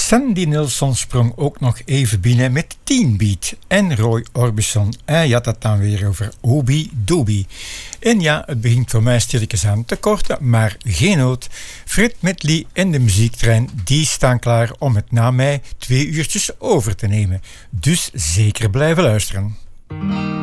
Sandy Nilsson sprong ook nog even binnen met Teen Beat. En Roy Orbison, hij had het dan weer over Obi Dobi. En ja, het begint voor mij stilletjes aan te korten, maar geen nood. Fred Medley en de muziektrein, die staan klaar om het na mij 2 uurtjes over te nemen. Dus zeker blijven luisteren.